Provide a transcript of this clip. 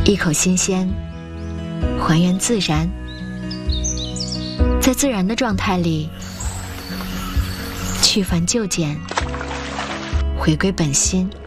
一口新鲜，还原自然，在自然的状态里去繁就简，回归本心。